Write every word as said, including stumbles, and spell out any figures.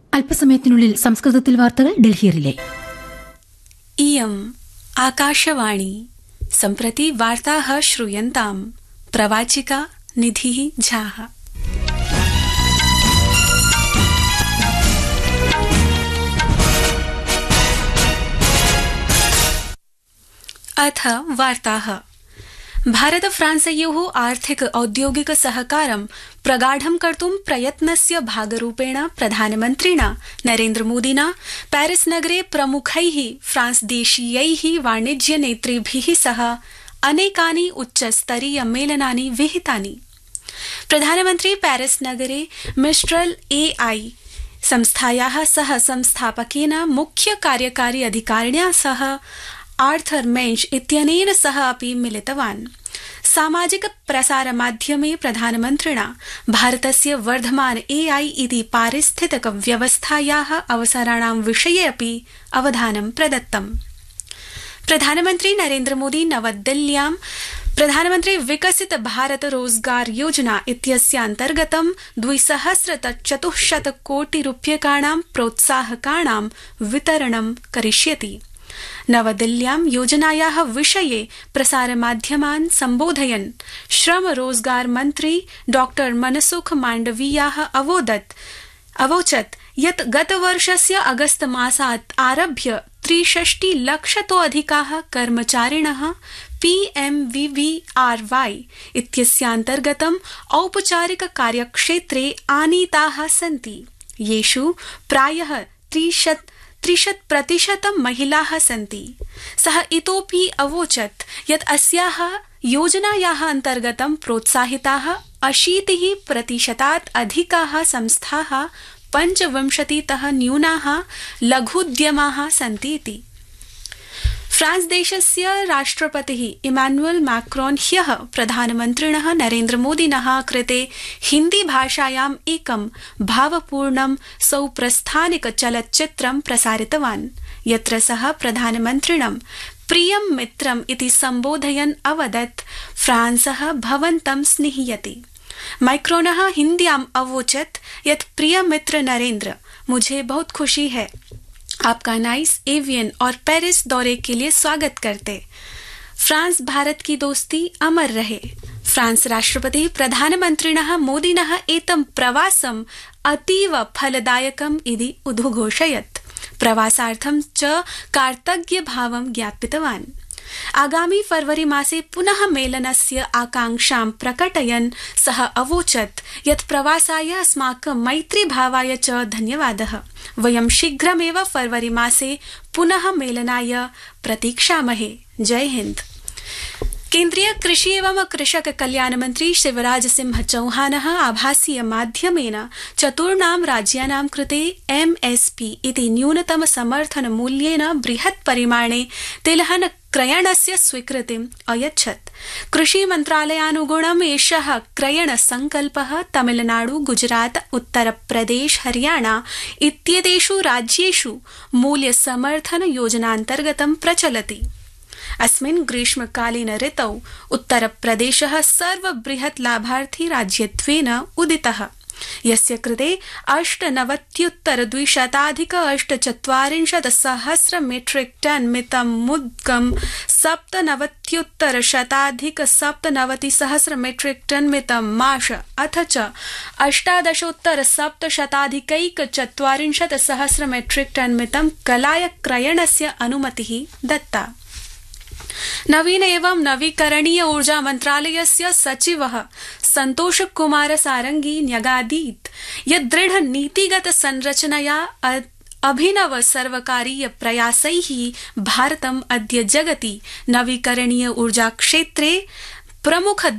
അല്പസമയത്തിനുള്ളിൽ സംസ്കൃതത്തിൽ വാർത്തകൾ ഡൽഹി റിലേ. इयम् आकाशवाणी. सम्प्रति वार्ताः श्रूयन्ताम्. प्रवाचिका निधिः झाः. अथ वार्ताः. भारत फ्रांसयोः आर्थिक औद्योगिक सहकारं प्रगाढं कर्तुं प्रयत्नस्य भागरूपेण प्रधानमन्त्रिणा नरेन्द्रमोदिना पेरिस नगरे प्रमुखैः फ्रांसदेशीयैः वाणिज्य नेतृभिः सह अनेकानि उच्चस्तरीय मेलनानि विहितानि. प्रधानमन्त्री पेरिस नगरे मिस्ट्रल एआई संस्थायाः सह संस्थापकेन मुख्य कार्यकारी अधिकारिण्या सह आर्थर मेंच इत्यनेन सह अपि मिलितवान्. सामाजिक प्रसार माध्यमे प्रधानमन्त्रिणा भारतस्य वर्धमान एआई इति पारिस्थितिक व्यवस्थायाः अवसराणां विषये अपि अवधानं प्रदत्तम्. प्रधानमन्त्री नरेन्द्रमोदी नवदिल्ल्यां प्रधानमन्त्री विकसित भारत रोजगार योजना इत्यस्यान्तर्गतं द्विसहस्रचतुश्शत कोटि रूप्यकाणां प्रोत्साहकाणां वितरणं करिष्यति. नवदिल्ल्यां योजनायाः विषये प्रसारमाध्यमान् सम्बोधयन् श्रम रोजगार मन्त्री डॉक्टर मनसुख माण्डवीयाः अवोदत् अवोचत् यत् गतवर्षस्य अगस्त मासात् आरभ्य त्रिषष्टि लक्षतोऽधिकाः कर्मचारिणः पीएमवीवीआरवाई इत्यस्यान्तर्गतं औपचारिक कार्यक्षेत्रे आनीताः सन्ति, येषु प्रायः त्रिशत् त्रिशत् प्रतिशतं महिलाः सन्ति. सः इतोऽपि अवोचत् यत् अस्याः योजनायाः अन्तर्गतं प्रोत्साहिताः अशीतिः प्रतिशतात् अधिकाः संस्थाः पञ्चविंशतितः न्यूनाः लघुद्यमाः सन्ति इति. फ्रांस देशस्य राष्ट्रपतिः इमानुएल मैक्रोन ह्यः प्रधानमन्त्रिणः नरेन्द्रमोदिनः कृते हिन्दी भाषायाम् एकं भावपूर्णं सौप्रस्थानिक चलच्चित्रं प्रसारितवान्, यत्र सः प्रधानमन्त्रिणं प्रियं मित्रम् इति सम्बोधयन् अवदत् फ्रांसः भवन्तं स्निह्यति. मैक्रोनः हिन्द्याम् अवोचत् यत् प्रिय मित्र नरेन्द्र, मुझे बहुत खुशी है, आपका नाइस एवियन और पेरिस दौरे के लिए स्वागत करते. फ्रांस भारत की दोस्ती अमर रहे. फ्रांस राष्ट्रपति प्रधानमन्त्रिणः मोदिनः एतं प्रवासम् अतीव फलदायकम् इति उद्घोषयत्. प्रवासार्थं च कार्तज्ञभावं ज्ञापितवान्. आगामी फरवरी मासे पुनः मेलनस्य आकांक्षां प्रकटयन् सः अवोचत् यत् प्रवासाय अस्माकं मैत्रीभावाय च धन्यवादः. वयं शीघ्रमेव फरवरी मासे पुनः मेलनाय प्रतीक्षामहे. जय हिंद. केन्द्रीय कृषि एवं कृषक कल्याण मंत्री शिवराज सिंह चौहानः आभासीय माध्यमेन चतुर्णां राज्यानां कृते एमएसपी इति न्यूनतम समर्थन मूल्येन बृहत् परिमाणे तिलहन क्रयणस्य स्वीकृतिम् अयच्छत्. कृषि मन्त्रालयानुगुणम् एषः क्रयण संकल्पः तमिलनाडु, गुजरात, उत्तरप्रदेश, हरियाणा इत्येतेषु राज्येषु मूल्य समर्थन योजनान्तर्गतं प्रचलति. अस्मिन् ग्रीष्मकालीन ऋतौ उत्तरप्रदेशः सर्वबृहत् लाभार्थी राज्यत्वेन उदितः, यस्य कृते अष्टनवत्युत्तर द्विशताधिक अष्टचत्वारिंशत् सहस्र मेट्रिक टन मितं मुद्गं सप्तनवत्युत्तर शताधिक सप्तनवति सहस्र मेट्रिक टन मितं माश अथ च अष्टादशोत्तर सप्तशताधिकैक चत्वारिंशत् सहस्र मेट्रिक टन मितं कलाय क्रयणस्य अनुमतिः दत्ता. नवीन एवं नवीकरणीय ऊर्जा मन्त्रालयस्य सचिवः संतोष कुमार सारंगी न्यगादीत् यत् दृढ नीतिगत संरचनया अभिनव सर्वकारीय प्रयासैः भारतम् अद्य जगति नवीकरणीय ऊर्जा क्षेत्रे प्रमुख